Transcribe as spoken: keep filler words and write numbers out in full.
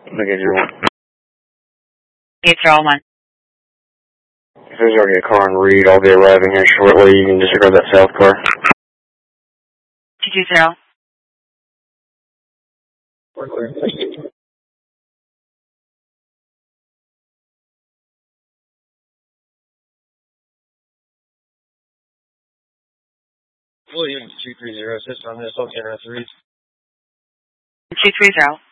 Look at your one. eight zero one. If there's already a car en route, I'll be arriving here shortly. You can disregard that south car. two two zero. We're clear. Williams two three zero, assist on this, I'll generate three. two three zero.